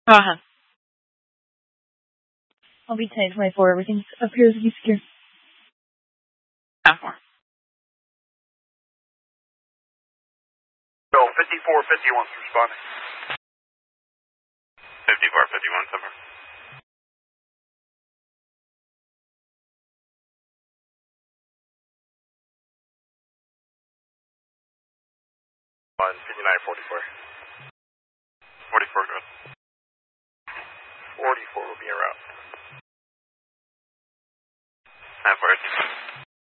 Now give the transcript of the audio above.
Uh-huh. I'll be 10-24. Everything appears to be secure. More. So 5451's responding. 5451, somewhere. On 5944. 44 good. 44 will be around. 940.